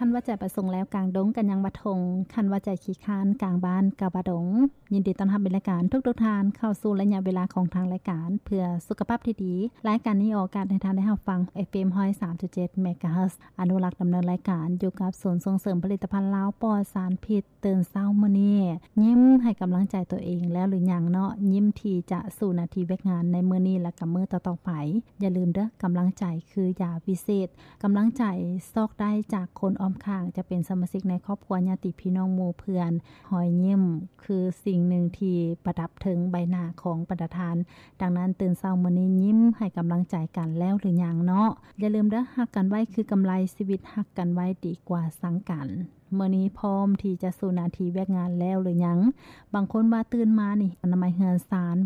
คันว่าใจประสงค์แล้วกลางดงกันยังบัดทงคันว่าใจขี้ค้านกลางบ้านกะบะดงยินดีต้อนรับเป็นรายการทุกๆท่านเข้าสู่ระยะเวลาของทางรายการเพื่อสุขภาพที่ดีรายการนี้ออกอากาศให้ท่านได้รับฟัง FM 103.7 MHz อนุรักษ์ดำเนินรายการอยู่กับศูนย์ส่งเสริมผลิตภัณฑ์ลาวปลอดสารพิษตื่นเช้ามื้อนี้ยิ้มให้กำลังใจตัวเองแล้วหรือยังเนาะยิ้มที่จะสู่นาทีเวกงานในมื้อนี้และกับมื้อต่อๆไปอย่าลืมเด้อกำลังใจคือยาวิเศษกำลังใจซอกได้จากคนอ้อมข้างจะเป็นสมาชิกในครอบครัวญาติพี่น้องหมู่เพื่อนหอยยิ้มคือสิ่งหนึ่งที่ประดับถึงใบหน้าของประธานดังนั้นตื่นเช้ามื้อนี้ยิ้มให้กำลังใจกันแล้วหรือยังเนาะอย่าลืมเด้อฮักกันไว้คือกำไรชีวิตฮักกันไว้ดีกว่าสังกันมื้อนี้พร้อมที่จะสู่นาทีแวกงานแล้วหรือยังบางคนว่าตื่นมานี่อนามัยเฮือนซาน